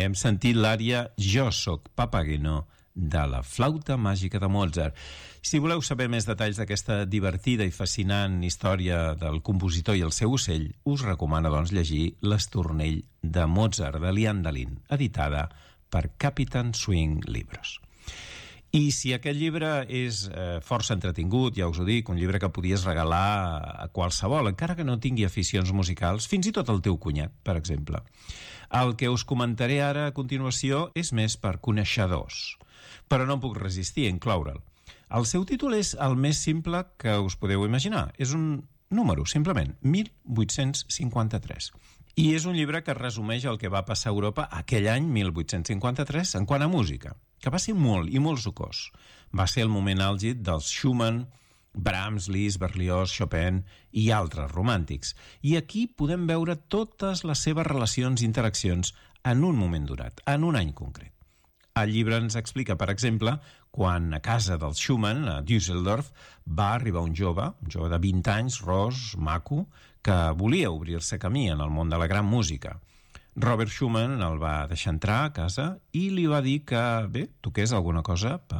Hem sentit l'ària Jo soc Papageno de la flauta màgica de Mozart. Si voleu saber més detalls d'aquesta divertida i fascinant història del compositor i el seu ocell, us recomano doncs llegir L'Estornell de Mozart de Lian Dalin, editada per Captain Swing Libros. I si aquest llibre és força entretingut, ja us ho dic, un llibre que podies regalar a qualsevol, encara que no tingui aficions musicals, fins i tot al teu cunyat, per exemple. El que us comentaré ara a continuació és més per coneixedors, però no em puc resistir a incloure'l. El seu títol és el més simple que us podeu imaginar. És un número, simplement, 1853. I és un llibre que resumeix el que va passar a Europa aquell any, 1853, en quant a música, que va ser molt i molt sucós. Va ser el moment àlgid dels Schumann, Brahms, Liszt, Berlioz, Chopin i altres romàntics. I aquí podem veure totes les seves relacions i interaccions en un moment donat, en un any concret. El llibre ens explica, per exemple, quan a casa dels Schumann, a Düsseldorf, va arribar un jove de 20 anys, ros, maco, que volia obrir-se camí en el món de la gran música. Robert Schumann el va deixar entrar a casa i li va dir que, bé, toqués alguna cosa per